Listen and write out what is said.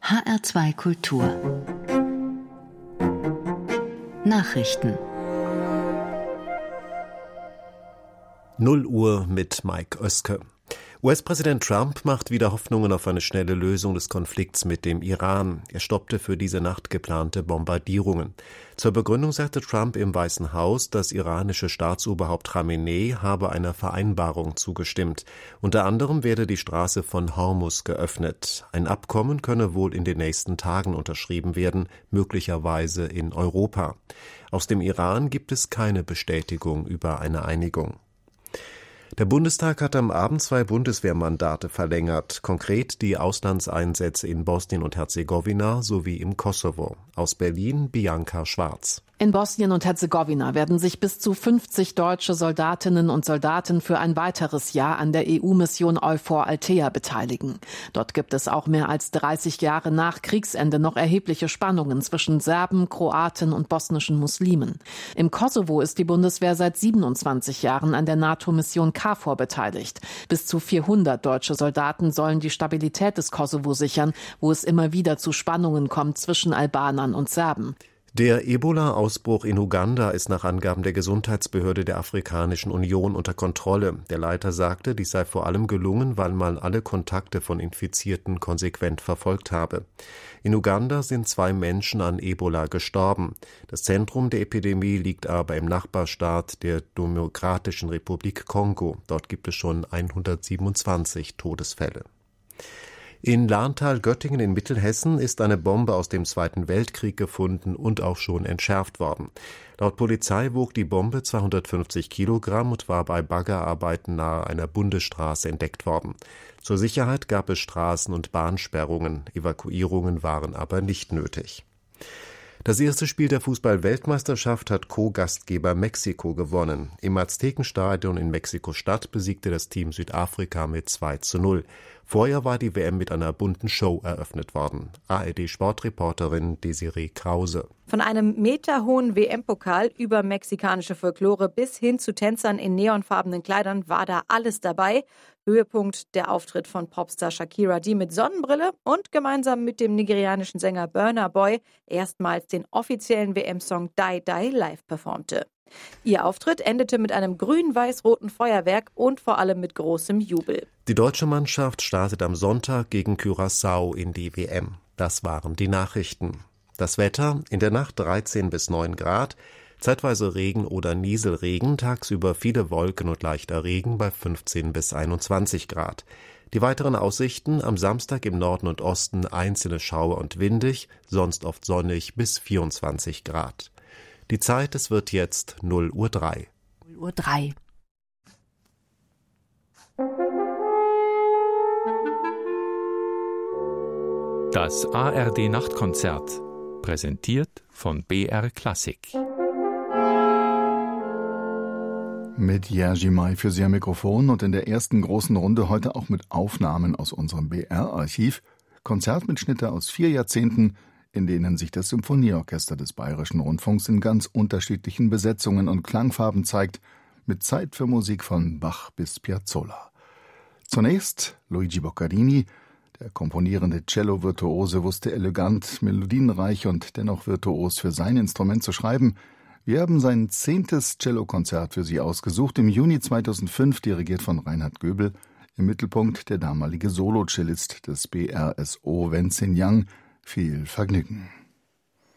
HR2 Kultur Nachrichten 0 Uhr mit Mike Oeske. US-Präsident Trump macht wieder Hoffnungen auf eine schnelle Lösung des Konflikts mit dem Iran. Er stoppte für diese Nacht geplante Bombardierungen. Zur Begründung sagte Trump im Weißen Haus, das iranische Staatsoberhaupt Khamenei habe einer Vereinbarung zugestimmt. Unter anderem werde die Straße von Hormuz geöffnet. Ein Abkommen könne wohl in den nächsten Tagen unterschrieben werden, möglicherweise in Europa. Aus dem Iran gibt es keine Bestätigung über eine Einigung. Der Bundestag hat am Abend 2 Bundeswehrmandate verlängert, konkret die Auslandseinsätze in Bosnien und Herzegowina sowie im Kosovo. Aus Berlin Bianca Schwarz. In Bosnien und Herzegowina werden sich bis zu 50 deutsche Soldatinnen und Soldaten für ein weiteres Jahr an der EU-Mission EUFOR Althea beteiligen. Dort gibt es auch mehr als 30 Jahre nach Kriegsende noch erhebliche Spannungen zwischen Serben, Kroaten und bosnischen Muslimen. Im Kosovo ist die Bundeswehr seit 27 Jahren an der NATO-Mission KFOR beteiligt. Bis zu 400 deutsche Soldaten sollen die Stabilität des Kosovo sichern, wo es immer wieder zu Spannungen kommt zwischen Albanern und Serben. Der Ebola-Ausbruch in Uganda ist nach Angaben der Gesundheitsbehörde der Afrikanischen Union unter Kontrolle. Der Leiter sagte, dies sei vor allem gelungen, weil man alle Kontakte von Infizierten konsequent verfolgt habe. In Uganda sind 2 Menschen an Ebola gestorben. Das Zentrum der Epidemie liegt aber im Nachbarstaat der Demokratischen Republik Kongo. Dort gibt es schon 127 Todesfälle. In Lahntal-Göttingen in Mittelhessen ist eine Bombe aus dem Zweiten Weltkrieg gefunden und auch schon entschärft worden. Laut Polizei wog die Bombe 250 Kilogramm und war bei Baggerarbeiten nahe einer Bundesstraße entdeckt worden. Zur Sicherheit gab es Straßen- und Bahnsperrungen. Evakuierungen waren aber nicht nötig. Das erste Spiel der Fußball-Weltmeisterschaft hat Co-Gastgeber Mexiko gewonnen. Im Aztekenstadion in Mexiko-Stadt besiegte das Team Südafrika mit 2:0. Vorher war die WM mit einer bunten Show eröffnet worden. ARD-Sportreporterin Desiree Krause. Von einem meterhohen WM-Pokal über mexikanische Folklore bis hin zu Tänzern in neonfarbenen Kleidern war da alles dabei. Höhepunkt der Auftritt von Popstar Shakira, die mit Sonnenbrille und gemeinsam mit dem nigerianischen Sänger Burna Boy erstmals den offiziellen WM-Song Die Die live performte. Ihr Auftritt endete mit einem grün-weiß-roten Feuerwerk und vor allem mit großem Jubel. Die deutsche Mannschaft startet am Sonntag gegen Curaçao in die WM. Das waren die Nachrichten. Das Wetter: in der Nacht 13 bis 9 Grad, zeitweise Regen oder Nieselregen, tagsüber viele Wolken und leichter Regen bei 15 bis 21 Grad. Die weiteren Aussichten: am Samstag im Norden und Osten einzelne Schauer und windig, sonst oft sonnig bis 24 Grad. Die Zeit: es wird jetzt 0:03 Uhr. 0:03 Uhr. Das ARD-Nachtkonzert, präsentiert von BR Klassik. Mit Jerzy May für Sie am Mikrofon und in der ersten großen Runde heute auch mit Aufnahmen aus unserem BR-Archiv. Konzertmitschnitte aus 4 Jahrzehnten, in denen sich das Symphonieorchester des Bayerischen Rundfunks in ganz unterschiedlichen Besetzungen und Klangfarben zeigt, mit Zeit für Musik von Bach bis Piazzolla. Zunächst Luigi Boccherini. Der komponierende Cello-Virtuose wusste elegant, melodienreich und dennoch virtuos für sein Instrument zu schreiben. Wir haben sein 10. Cellokonzert für Sie ausgesucht, im Juni 2005, dirigiert von Reinhard Göbel. Im Mittelpunkt der damalige Solo-Cellist des BRSO, Wenzin Yang. Viel Vergnügen.